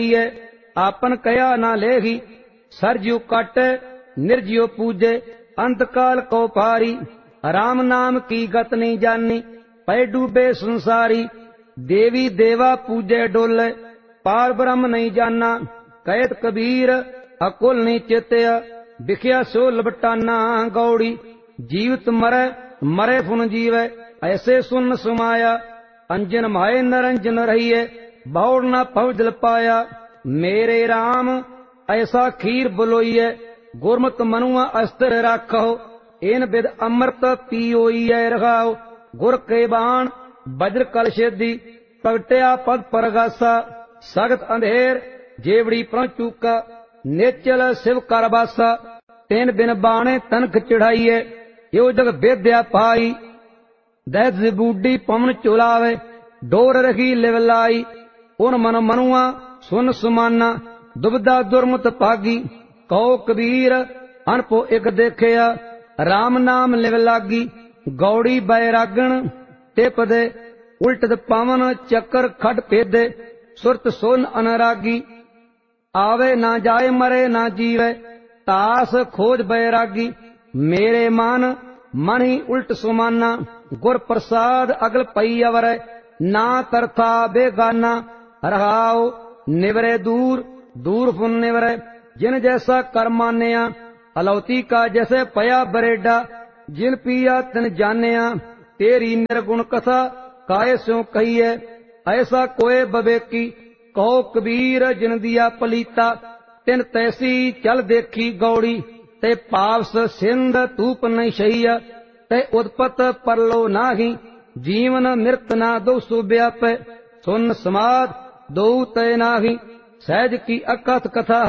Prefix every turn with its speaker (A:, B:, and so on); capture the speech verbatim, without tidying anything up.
A: है। आपन कया ना लेही, सरजियो काटे निर्जियो पूजे, अंतकाल को पारी। राम नाम की गत नहीं जानी, पै डूबे संसारी। देवी देवा पूजे डोले, पार ब्रह्म नहीं जाना। कहत कबीर अकुल नहीं चेतया, बिखिया सो लबटाना गौड़ी। जीवित मरे मरे फुन जीवे, ऐसे सुन सुमाया। अंजन माए नरंजन रहिए, बौड़ न पव जल पाया। मेरे राम ऐसा खीर बुलोइए, गुरमत मनुआ अस्त्र राखो। इन बिद अमृत पियोइए रखाओ, गुर के बाण वज्र कल छेदी। प्रगटया पद परगासा, सगत अंधेर जेवड़ी प्रण चूका। नेचल शिव कर बासा, तेन बिन बाणे तनख चढ़ाइए। यो जग बेद्या पाई, दैत बूढ़ी पवन चुलावे। डोर रखी लिवलाई, उन मन मनुआ सुन सुमाना। दुबदा दुर्मत पागी, कहो कबीर अनपो एक देखिया। राम नाम लिव लागी, गौड़ी बैरागण टेपदे। उल्टद पवन चक्कर खड पेदे, सुरत सोन अनरागी। आवे ना जाए मरे ना जीवे, तास खोज बैरागी। मेरे मान मन ही उल्ट सुमाना, गुर प्रसाद अगल पई अवर। ना तरथा बेगाना, रहाओ निवरे दूर दूर फुन निवरे। जिन जैसा कर मान्या, अलौती का जैसे पया बरेडा। जिन पिया तिन जानिया, तेरी निर्गुण कथा काय स्यों कहिए। ऐसा कोय बबेकी, कहो कबीर जिन दिया पलीता। तिन तैसी चल देखी गौड़ी, ते पावस सिंध तूप नहीं सहिया। ते उत्पत परलो नाही, जीवन मृत ना दो सो व्यापे। सुन समाद दो तय नाही, सहज की अकथ कथा